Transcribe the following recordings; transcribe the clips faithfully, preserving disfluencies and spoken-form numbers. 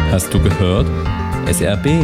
Hast du gehört? S R B.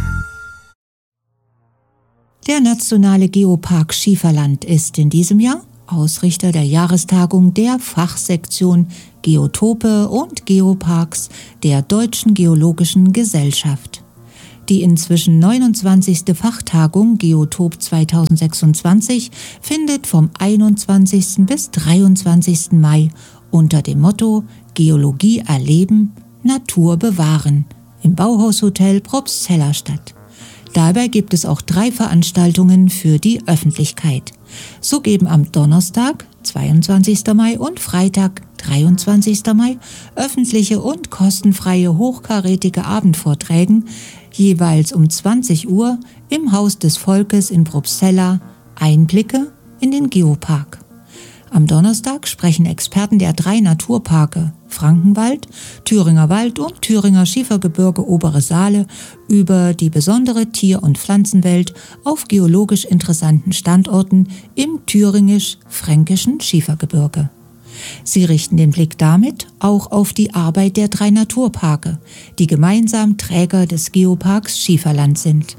Der Nationale Geopark Schieferland ist in diesem Jahr Ausrichter der Jahrestagung der Fachsektion Geotope und Geoparks der Deutschen Geologischen Gesellschaft. Die inzwischen neunundzwanzigste Fachtagung Geotop zweitausendsechsundzwanzig findet vom einundzwanzigsten bis dreiundzwanzigsten Mai unter dem Motto Geologie erleben, Natur bewahren im Bauhaushotel Probstzella statt. Dabei gibt es auch drei Veranstaltungen für die Öffentlichkeit. So geben am Donnerstag, zweiundzwanzigsten Mai und Freitag, dreiundzwanzigsten Mai, öffentliche und kostenfreie hochkarätige Abendvorträge jeweils um zwanzig Uhr im Haus des Volkes in Probstzella Einblicke in den Geopark. Am Donnerstag sprechen Experten der drei Naturparke Frankenwald, Thüringer Wald und Thüringer Schiefergebirge Obere Saale über die besondere Tier- und Pflanzenwelt auf geologisch interessanten Standorten im thüringisch-fränkischen Schiefergebirge. Sie richten den Blick damit auch auf die Arbeit der drei Naturparke, die gemeinsam Träger des Geoparks Schieferland sind.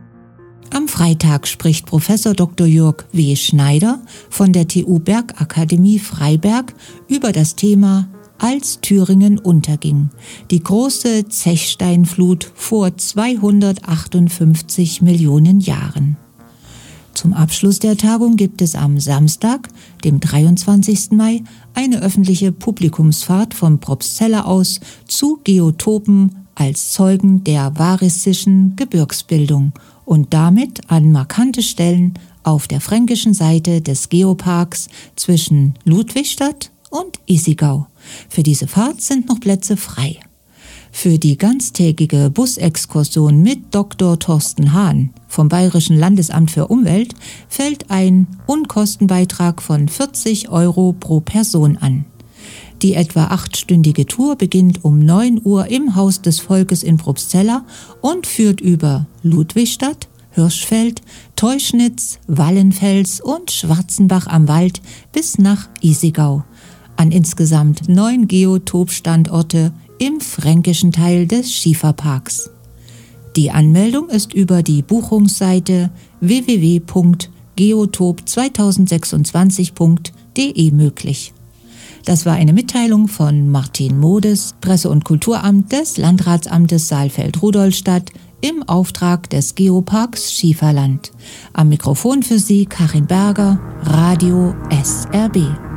Am Freitag spricht Professor Doktor Jörg W. Schneider von der T U Bergakademie Freiberg über das Thema Als Thüringen unterging, die große Zechsteinflut vor zweihundertachtundfünfzig Millionen Jahren. Zum Abschluss der Tagung gibt es am Samstag, dem dreiundzwanzigsten Mai, eine öffentliche Publikumsfahrt vom Probstzella aus zu Geotopen als Zeugen der variszischen Gebirgsbildung und damit an markante Stellen auf der fränkischen Seite des Geoparks zwischen Ludwigstadt und Isigau. Für diese Fahrt sind noch Plätze frei. Für die ganztägige Busexkursion mit Doktor Thorsten Hahn vom Bayerischen Landesamt für Umwelt fällt ein Unkostenbeitrag von vierzig Euro pro Person an. Die etwa achtstündige Tour beginnt um neun Uhr im Haus des Volkes in Probstzella und führt über Ludwigstadt, Hirschfeld, Teuschnitz, Wallenfels und Schwarzenbach am Wald bis nach Isigau an insgesamt neun Geotop-Standorte im fränkischen Teil des Schieferparks. Die Anmeldung ist über die Buchungsseite w w w punkt geotop zweitausendsechsundzwanzig punkt d e möglich. Das war eine Mitteilung von Martin Modes, Presse- und Kulturamt des Landratsamtes Saalfeld-Rudolstadt im Auftrag des Geoparks Schieferland. Am Mikrofon für Sie Karin Berger, Radio S R B.